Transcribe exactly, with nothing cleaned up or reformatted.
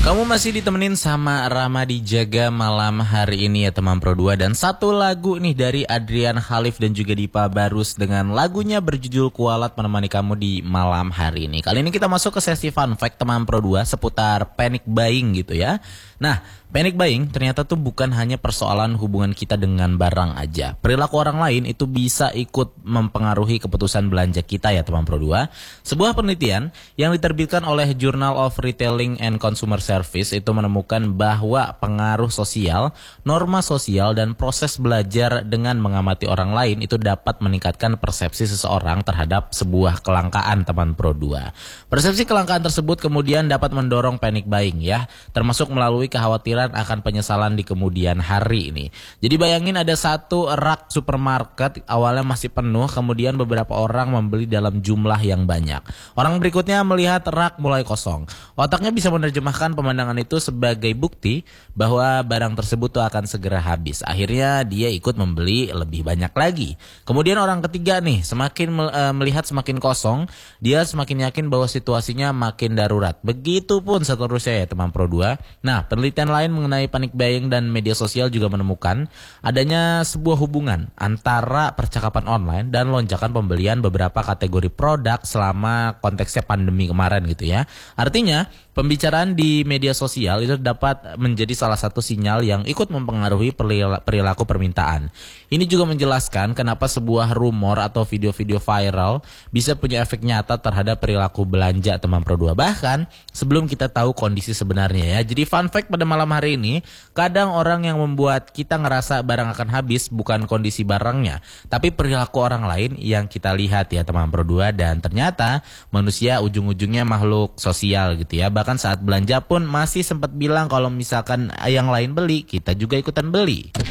Kamu masih ditemenin sama Rama di Jaga malam hari ini ya teman Pro dua. Dan satu lagu nih dari Adrian Khalif dan juga Dipa Barus dengan lagunya berjudul Kualat menemani kamu di malam hari ini. Kali ini kita masuk ke sesi fun fact teman Pro dua seputar panic buying gitu ya. Nah, panic buying ternyata tuh bukan hanya persoalan hubungan kita dengan barang aja. Perilaku orang lain itu bisa ikut mempengaruhi keputusan belanja kita ya teman Pro dua. Sebuah penelitian yang diterbitkan oleh Journal of Retailing and Consumer Service itu menemukan bahwa pengaruh sosial, norma sosial, dan proses belajar dengan mengamati orang lain itu dapat meningkatkan persepsi seseorang terhadap sebuah kelangkaan teman Pro dua. Persepsi kelangkaan tersebut kemudian dapat mendorong panic buying ya, termasuk melalui kekhawatiran akan penyesalan di kemudian hari ini. Jadi bayangin ada satu rak supermarket awalnya masih penuh, kemudian beberapa orang membeli dalam jumlah yang banyak. Orang berikutnya melihat rak mulai kosong. Otaknya bisa menerjemahkan pemandangan itu sebagai bukti bahwa barang tersebut tuh akan segera habis. Akhirnya dia ikut membeli lebih banyak lagi. Kemudian orang ketiga nih semakin melihat semakin kosong, dia semakin yakin bahwa situasinya makin darurat. Begitupun seterusnya ya teman Pro dua. Nah, penelitian lain mengenai panic buying dan media sosial juga menemukan adanya sebuah hubungan antara percakapan online dan lonjakan pembelian beberapa kategori produk selama konteksnya pandemi kemarin gitu ya. Artinya, pembicaraan di media sosial itu dapat menjadi salah satu sinyal yang ikut mempengaruhi perilaku permintaan. Ini juga menjelaskan kenapa sebuah rumor atau video-video viral bisa punya efek nyata terhadap perilaku belanja teman Pro dua. Bahkan sebelum kita tahu kondisi sebenarnya ya. Jadi fun fact pada malam hari ini, kadang orang yang membuat kita ngerasa barang akan habis bukan kondisi barangnya, tapi perilaku orang lain yang kita lihat ya teman Pro dua. Dan ternyata manusia ujung-ujungnya makhluk sosial gitu ya. Bahkan saat belanja pun masih sempat bilang kalau misalkan yang lain beli, kita juga ikutan beli.